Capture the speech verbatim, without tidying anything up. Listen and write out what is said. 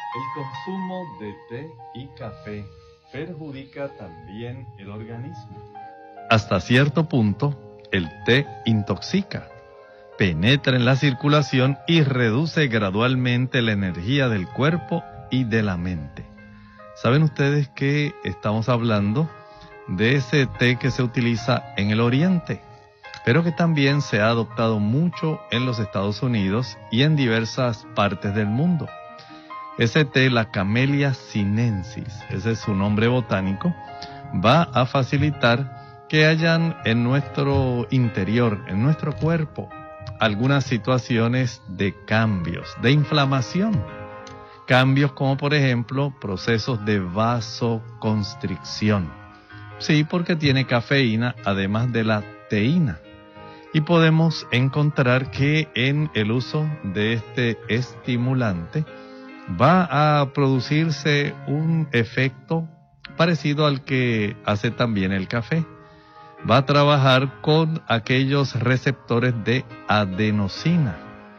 El consumo de té y café perjudica también el organismo. Hasta cierto punto, el té intoxica, penetra en la circulación y reduce gradualmente la energía del cuerpo y de la mente. ¿Saben ustedes que estamos hablando de ese té que se utiliza en el Oriente, pero que también se ha adoptado mucho en los Estados Unidos y en diversas partes del mundo? Ese té, la Camellia sinensis, ese es su nombre botánico, va a facilitar que hayan en nuestro interior, en nuestro cuerpo, algunas situaciones de cambios, de inflamación. Cambios como, por ejemplo, procesos de vasoconstricción. Sí, porque tiene cafeína, además de la teína. Y podemos encontrar que en el uso de este estimulante va a producirse un efecto parecido al que hace también el café. Va a trabajar con aquellos receptores de adenosina.